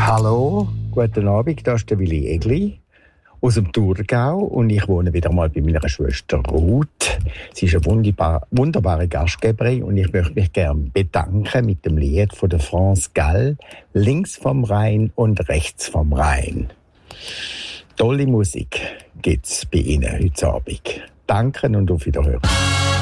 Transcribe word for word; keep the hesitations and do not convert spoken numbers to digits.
Hallo, guten Abend, das ist der Willi Egli aus dem Thurgau und ich wohne wieder mal bei meiner Schwester Ruth. Sie ist eine wunderbar, wunderbare Gastgeberin und ich möchte mich gerne bedanken mit dem Lied von der France Gall, links vom Rhein und rechts vom Rhein. Tolle Musik gibt's bei Ihnen heute Abend. Danke und auf Wiederhören.